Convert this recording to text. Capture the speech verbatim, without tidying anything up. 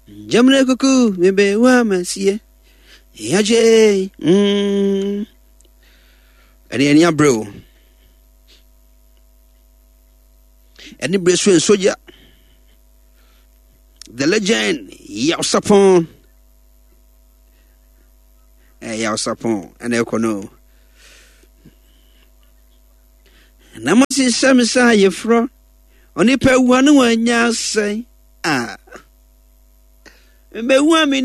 Jamne kuku mebe wa masie. Yaje. Mm. Ani ani bro. Any bracelet soldier. The legend Yausapon. Eh Yausapon and Econo. Namasi Samisa Yefro. Only per one one ya say. Ah. Me one